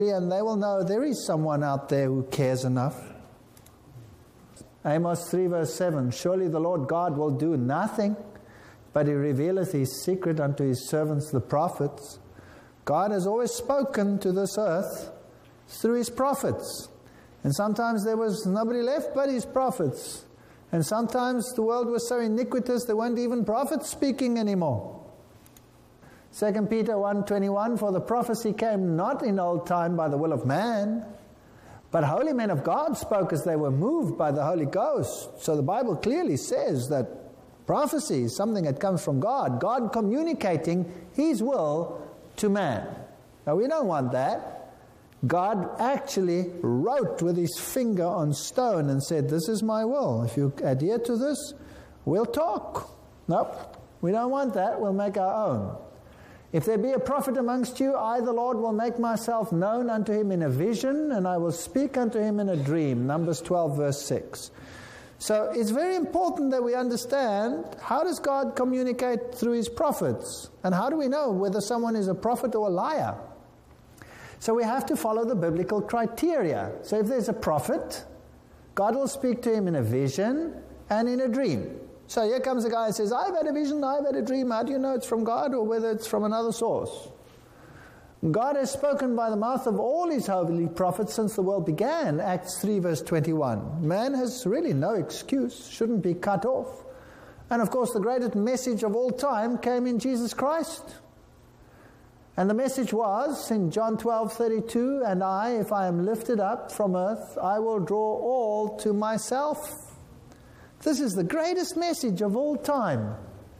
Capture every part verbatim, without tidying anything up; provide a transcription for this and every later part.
and they will know there is someone out there who cares enough. Amos three verse seven, surely the Lord God will do nothing, but He revealeth His secret unto His servants the prophets. God has always spoken to this earth through His prophets. And sometimes there was nobody left but His prophets. And sometimes the world was so iniquitous there weren't even prophets speaking anymore. Second Peter one twenty-one, for the prophecy came not in old time by the will of man, but holy men of God spoke as they were moved by the Holy Ghost. So the Bible clearly says that prophecy is something that comes from God. God communicating His will to man. Now we don't want that. God actually wrote with His finger on stone and said, this is my will. If you adhere to this, we'll talk. Nope, we don't want that. We'll make our own. If there be a prophet amongst you, I, the Lord, will make myself known unto him in a vision, and I will speak unto him in a dream. Numbers twelve, verse six. So it's very important that we understand, how does God communicate through His prophets? And how do we know whether someone is a prophet or a liar? So we have to follow the biblical criteria. So if there's a prophet, God will speak to him in a vision and in a dream. So here comes a guy and says, I've had a vision, I've had a dream. How do you know it's from God or whether it's from another source? God has spoken by the mouth of all His holy prophets since the world began. Acts three verse twenty-one. Man has really no excuse, shouldn't be cut off. And of course the greatest message of all time came in Jesus Christ. And the message was in John twelve thirty-two, and I, if I am lifted up from earth, I will draw all to myself. This is the greatest message of all time.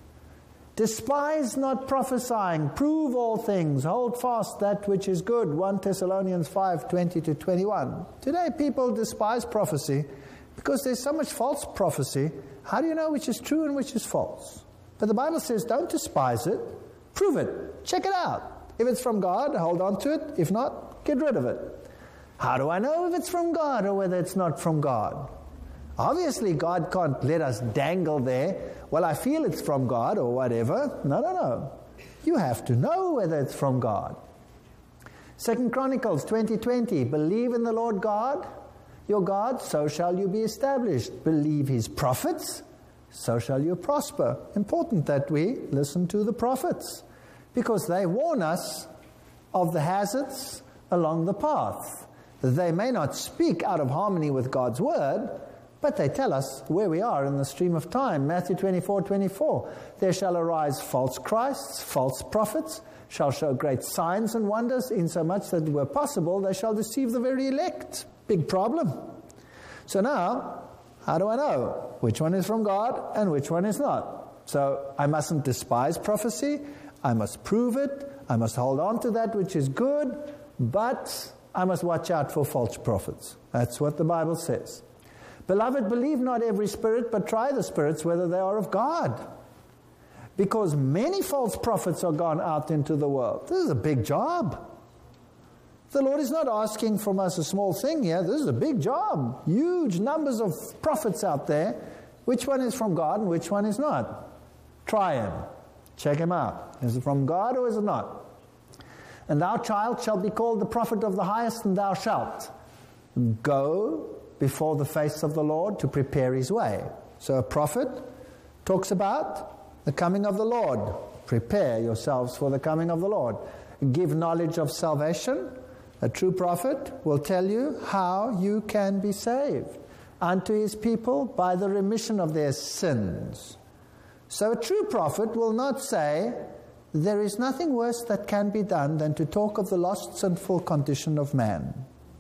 Despise not prophesying, prove all things, hold fast that which is good. First Thessalonians five twenty to twenty-one. Today people despise prophecy because there's so much false prophecy. How do you know which is true and which is false? But the Bible says don't despise it, prove it, check it out. If it's from God, hold on to it. If not, get rid of it. How do I know if it's from God or whether it's not from God? Obviously, God can't let us dangle there. Well, I feel it's from God or whatever. No, no, no. You have to know whether it's from God. Second Chronicles twenty twenty. Believe in the Lord God, your God, so shall you be established. Believe His prophets, so shall you prosper. Important that we listen to the prophets, because they warn us of the hazards along the path. They may not speak out of harmony with God's word, but they tell us where we are in the stream of time. Matthew twenty-four twenty-four. There shall arise false Christs, false prophets, shall show great signs and wonders, insomuch that were possible they shall deceive the very elect. Big problem. So now, how do I know which one is from God and which one is not? So I mustn't despise prophecy. I must prove it. I must hold on to that which is good, but I must watch out for false prophets. That's what the Bible says. Beloved, believe not every spirit, but try the spirits whether they are of God. Because many false prophets are gone out into the world. This is a big job. The Lord is not asking from us a small thing here. This is a big job. Huge numbers of prophets out there. Which one is from God and which one is not? Try him. Check him out. Is it from God or is it not? And thou, child, shalt be called the prophet of the highest, and thou shalt go before the face of the Lord to prepare His way. So a prophet talks about the coming of the Lord. Prepare yourselves for the coming of the Lord. Give knowledge of salvation. A true prophet will tell you how you can be saved unto his people by the remission of their sins. So a true prophet will not say, there is nothing worse that can be done than to talk of the lost sinful condition of man.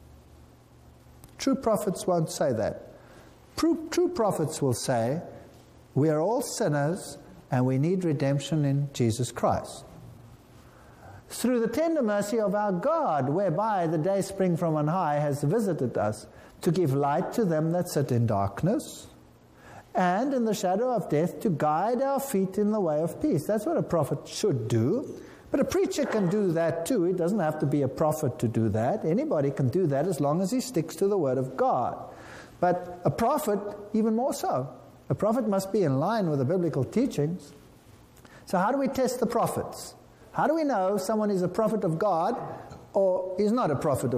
True prophets won't say that. True, true prophets will say, we are all sinners and we need redemption in Jesus Christ. Through the tender mercy of our God, whereby the day spring from on high has visited us, to give light to them that sit in darkness, and in the shadow of death, to guide our feet in the way of peace. That's what a prophet should do. But a preacher can do that too. It doesn't have to be a prophet to do that. Anybody can do that as long as he sticks to the word of God. But a prophet, even more so. A prophet must be in line with the biblical teachings. So how do we test the prophets? How do we know someone is a prophet of God or is not a prophet of God?